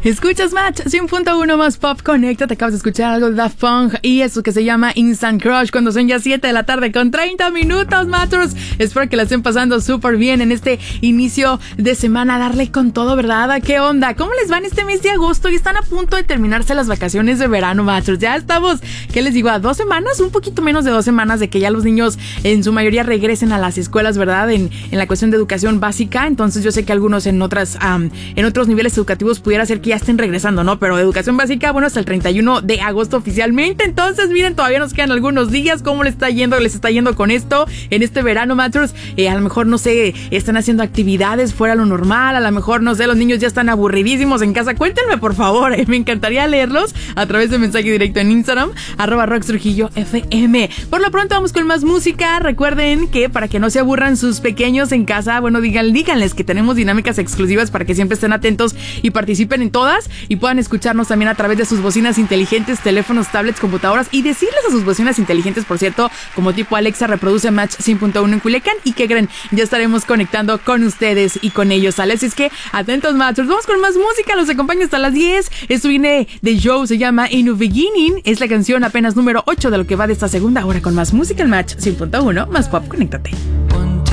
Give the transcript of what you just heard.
Escuchas Match 100.1 más Pop Conecta. Te acabas de escuchar algo de Daft Punk y eso que se llama Instant Crush cuando son ya 7 de la tarde con 30 minutos, Matchers. Espero que la estén pasando súper bien en este inicio de semana. Darle con todo, ¿verdad? ¿Qué onda? ¿Cómo les va en este mes de agosto? Y están a punto de terminarse las vacaciones de verano, Matchers. Ya estamos, ¿qué les digo? A 2 semanas, un poquito menos de 2 semanas de que ya los niños en su mayoría regresen a las escuelas, ¿verdad? En la cuestión de educación básica. Entonces yo sé que algunos en otros niveles educativos pudiera ser que ya estén regresando, ¿no? Pero educación básica, bueno, hasta el 31 de agosto oficialmente. Entonces, miren, todavía nos quedan algunos días. ¿Cómo les está yendo con esto en este verano, Matchers? A lo mejor, no sé, están haciendo actividades fuera de lo normal. A lo mejor, no sé, los niños ya están aburridísimos en casa. Cuéntenme, por favor. Me encantaría leerlos a través de mensaje directo en Instagram, @RoxTrujilloFM. Por lo pronto, vamos con más música. Recuerden que para que no se aburran sus pequeños en casa, bueno, díganles que tenemos dinámicas exclusivas para que siempre estén atentos y participen en todas y puedan escucharnos también a través de sus bocinas inteligentes, teléfonos, tablets, computadoras y decirles a sus bocinas inteligentes, por cierto, como tipo Alexa, reproduce Match 100.1 en Culiacán y que creen, ya estaremos conectando con ustedes y con ellos, ¿sale? Así es que atentos, Matchers, vamos con más música, los acompaño hasta las 10. Esto viene de Joe, se llama In a Beginning, es la canción apenas número 8 de lo que va de esta segunda hora con más música en Match 100.1 más Pop, conéctate.